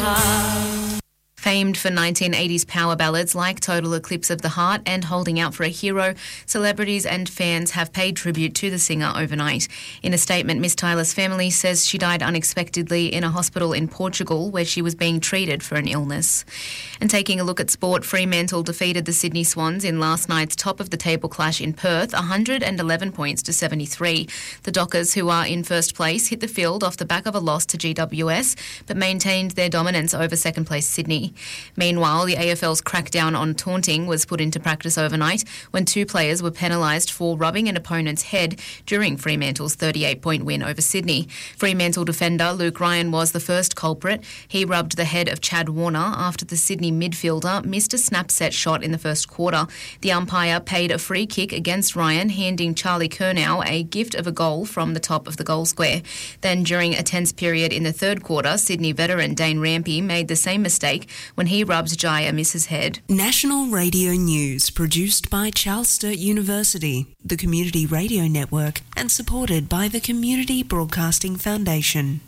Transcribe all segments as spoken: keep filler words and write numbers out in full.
Famed for nineteen eighties power ballads like Total Eclipse of the Heart and Holding Out for a Hero, celebrities and fans have paid tribute to the singer overnight. In a statement, Miss Tyler's family says she died unexpectedly in a hospital in Portugal where she was being treated for an illness. And taking a look at sport, Fremantle defeated the Sydney Swans in last night's top-of-the-table clash in Perth, one hundred eleven points to seventy-three. The Dockers, who are in first place, hit the field off the back of a loss to G W S, but maintained their dominance over second-place Sydney. Meanwhile, the A F L's crackdown on taunting was put into practice overnight when two players were penalised for rubbing an opponent's head during Fremantle's thirty-eight point win over Sydney. Fremantle defender Luke Ryan was the first culprit. He rubbed the head of Chad Warner after the Sydney midfielder missed a snap set shot in the first quarter. The umpire paid a free kick against Ryan, handing Charlie Curnow a gift of a goal from the top of the goal square. Then, during a tense period in the third quarter, Sydney veteran Dane Rampy made the same mistake when he rubbed Jai Amis's head. National Radio News, produced by Charles Sturt University, the Community Radio Network, and supported by the Community Broadcasting Foundation.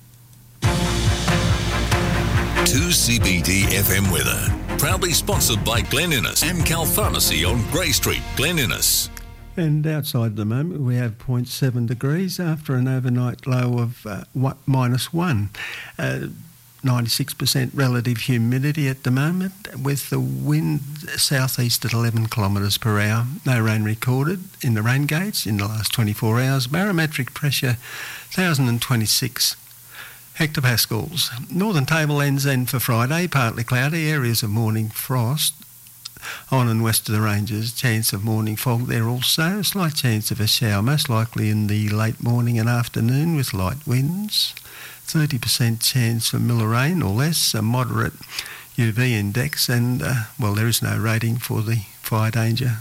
two C B D F M weather, proudly sponsored by Glen Innes, Amcal Pharmacy on Grey Street, Glen Innes. And outside at the moment we have zero point seven degrees after an overnight low of uh, one, minus one. Uh, ninety-six percent relative humidity at the moment, with the wind southeast at eleven kilometres per hour. No rain recorded in the rain gates in the last twenty-four hours. Barometric pressure one thousand twenty-six hectopascals. Northern tablelands then for Friday, partly cloudy, areas of morning frost. On and west of the ranges, chance of morning fog there also. Slight chance of a shower, most likely in the late morning and afternoon with light winds. thirty percent chance for miller rain or less, a moderate U V index, and, uh, well, there is no rating for the fire danger.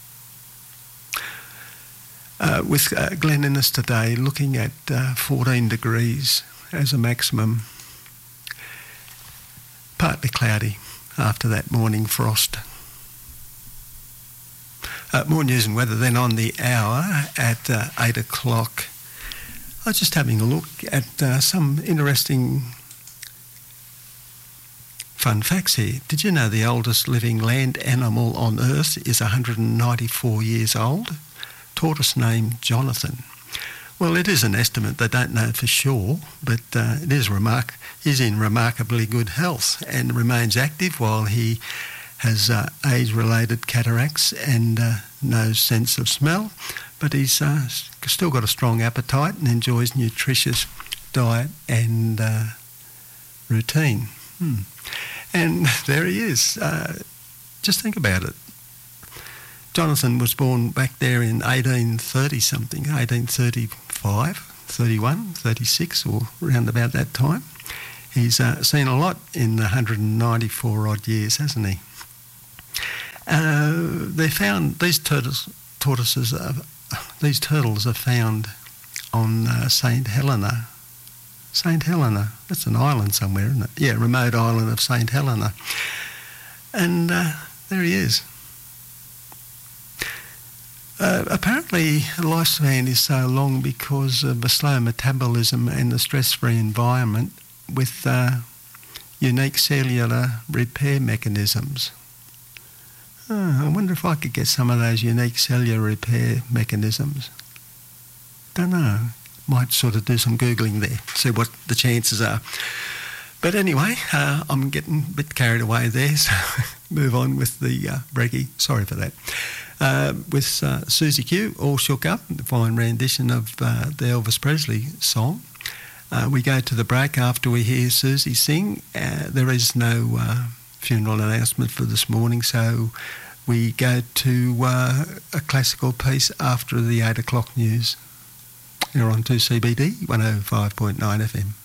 Uh, with uh, Glen Innes today looking at uh, fourteen degrees as a maximum. Partly cloudy after that morning frost. Uh, more news and weather then on the hour at uh, eight o'clock. I was just having a look at uh, some interesting fun facts here. Did you know the oldest living land animal on Earth is one hundred ninety-four years old? Tortoise named Jonathan. Well, it is an estimate. They don't know for sure, but uh, it is remark is in remarkably good health and remains active while he has uh, age-related cataracts and uh, no sense of smell. But he's uh, still got a strong appetite and enjoys nutritious diet and uh, routine. Hmm. And there he is. Uh, just think about it. Jonathan was born back there in eighteen thirty something, eighteen thirty-five, thirty-one, thirty-six, or around about that time. He's uh, seen a lot in the one hundred ninety-four odd years, hasn't he? Uh, they found these turtles, tortoises, are, these turtles are found on uh, Saint Helena. Saint Helena, that's an island somewhere, isn't it? Yeah, remote island of Saint Helena. And uh, there he is. Uh, apparently, lifespan is so long because of the slow metabolism and the stress-free environment with uh, unique cellular repair mechanisms. Oh, I wonder if I could get some of those unique cellular repair mechanisms. Don't know. Might sort of do some Googling there, see what the chances are. But anyway, uh, I'm getting a bit carried away there, so move on with the uh, brekkie. Sorry for that. Uh, with uh, Susie Q, All Shook Up, the fine rendition of uh, the Elvis Presley song. Uh, we go to the break after we hear Susie sing. Uh, there is no uh, funeral announcement for this morning, so we go to uh, a classical piece after the eight o'clock news. You're on two C B D, one oh five point nine F M.